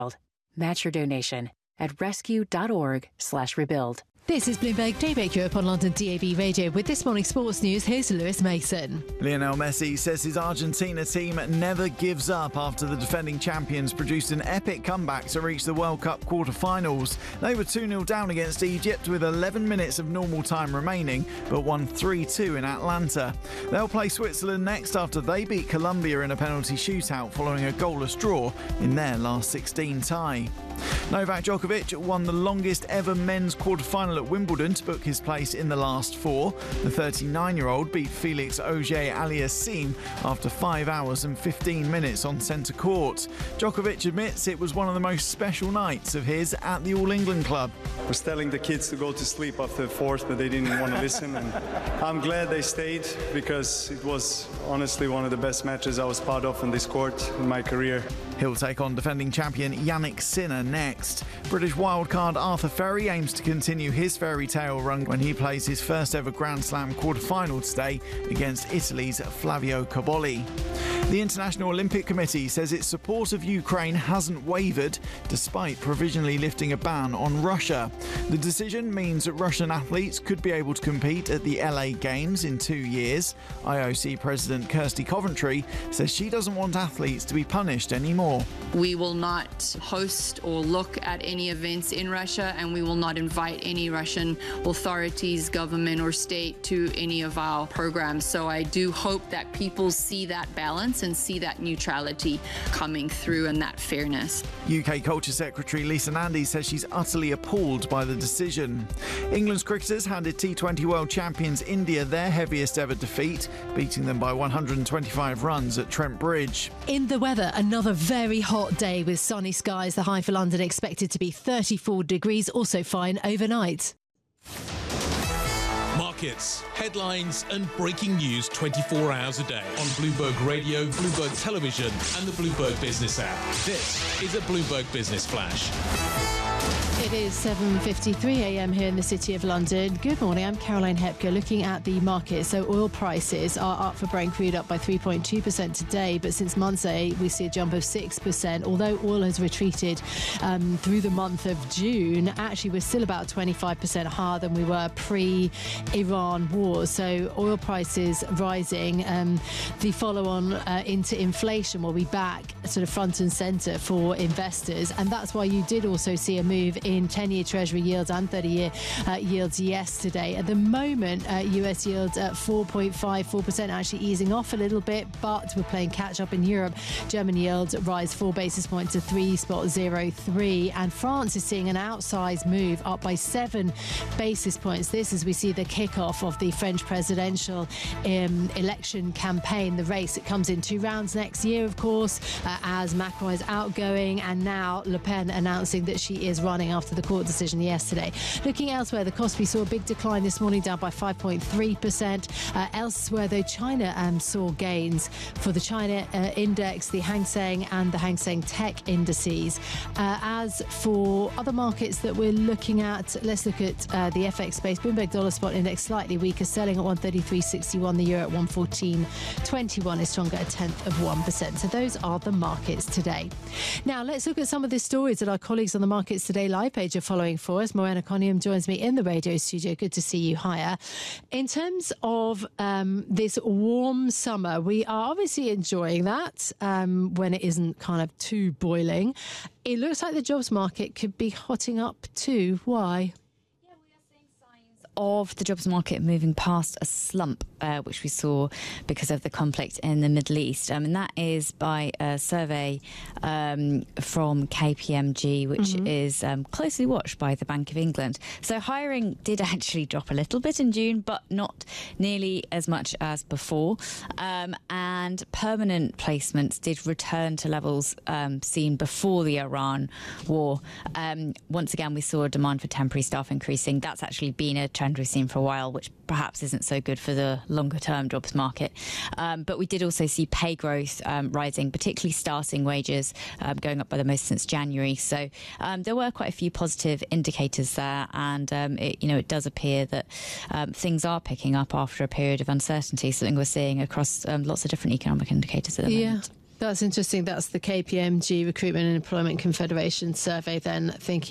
Match your donation at rescue.org/rebuild. This is Bloomberg Daybreak Europe on London DAB Radio. With this morning's sports news, here's Lewis Mason. Lionel Messi says his Argentina team never gives up after the defending champions produced an epic comeback to reach the World Cup quarter-finals. They were 2-0 down against Egypt with 11 minutes of normal time remaining, but won 3-2 in Atlanta. They'll play Switzerland next after they beat Colombia in a penalty shootout following a goalless draw in their last 16 tie. Novak Djokovic won the longest ever men's quarter-final at Wimbledon to book his place in the last four. The 39-year-old beat Felix Auger-Aliassime after 5 hours and 15 minutes on centre court. Djokovic admits it was one of the most special nights of his at the All England club. I was telling the kids to go to sleep after the fourth, but they didn't want to listen. And I'm glad they stayed because it was honestly one of the best matches I was part of on this court in my career. He'll take on defending champion Yannick Sinner next. British wildcard Arthur Ferry aims to continue his fairy tale run when he plays his first ever Grand Slam quarter-final today against Italy's Flavio Cobolli. The International Olympic Committee says its support of Ukraine hasn't wavered despite provisionally lifting a ban on Russia. The decision means that Russian athletes could be able to compete at the LA Games in 2 years. IOC President Kirsty Coventry says she doesn't want athletes to be punished anymore. We will not host or look at any events in Russia, and we will not invite any Russian authorities, government or state to any of our programs. So I do hope that people see that balance and see that neutrality coming through and that fairness. UK Culture Secretary Lisa Nandy says she's utterly appalled by the decision. England's cricketers handed T20 World Champions India their heaviest ever defeat, beating them by 125 runs at Trent Bridge. In the weather, another very hot day with sunny skies. The high for London expected to be 34 degrees, also fine overnight. Markets, headlines and breaking news 24 hours a day on Bloomberg Radio, Bloomberg Television and the Bloomberg Business app. This is a Bloomberg Business Flash. It is 7:53 a.m. here in the City of London. Good morning, I'm Caroline Hepker. Looking at the market, so oil prices are up for Brent crude, up by 3.2% today, but since Monday we see a jump of 6%. Although oil has retreated through the month of June, actually we're still about 25% higher than we were pre-Iran war. So oil prices rising. The follow-on into inflation will be back sort of front and centre for investors, and that's why you did also see a move in 10-year Treasury yields and 30-year yields yesterday. At the moment, US yields at 4.54%, actually easing off a little bit, but we're playing catch-up in Europe. German yields rise 4 basis points to 3.03, and France is seeing an outsized move up by 7 basis points. This as we see the kick-off of the French presidential election campaign. The race, it comes in 2 rounds next year, of course, as Macron is outgoing, and now Le Pen announcing that she is running after the court decision yesterday. Looking elsewhere, the Kospi saw a big decline this morning, down by 5.3%. Elsewhere, though, China saw gains for the China index, the Hang Seng and the Hang Seng Tech indices. As for other markets that we're looking at, let's look at the FX space. Bloomberg Dollar Spot Index slightly weaker, selling at 133.61. The euro at 114.21 is stronger, a 0.1%. So those are the markets today. Now, let's look at some of the stories that our colleagues on the Markets Today live page are following for us. Morena Conium joins me in the radio studio. Good to see you. Hiya. In terms of this warm summer, we are obviously enjoying that when it isn't kind of too boiling. It looks like the jobs market could be hotting up too. Why? Of the jobs market moving past a slump, which we saw because of the conflict in the Middle East. And that is by a survey from KPMG, which is closely watched by the Bank of England. So hiring did actually drop a little bit in June, but not nearly as much as before. And permanent placements did return to levels seen before the Iran war. Once again, we saw a demand for temporary staff increasing. That's actually been a trend we've seen for a while, which perhaps isn't so good for the longer-term jobs market. But we did also see pay growth rising, particularly starting wages going up by the most since January. So there were quite a few positive indicators there, and it does appear that things are picking up after a period of uncertainty, something we're seeing across lots of different economic indicators at the moment. That's interesting. That's the KPMG Recruitment and Employment Confederation survey then, thinking